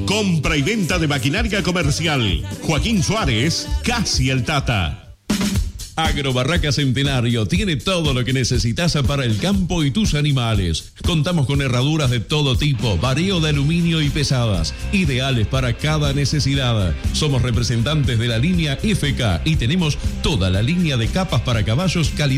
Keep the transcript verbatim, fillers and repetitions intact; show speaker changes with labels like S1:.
S1: Compra y venta de maquinaria comercial. Joaquín Suárez, casi el Tata.
S2: Agrobarraca Centenario tiene todo lo que necesitas para el campo y tus animales. Contamos con herraduras de todo tipo, vareo de aluminio y pesadas, ideales para cada necesidad. Somos representantes de la línea F K y tenemos toda la línea de capas para caballos calidad.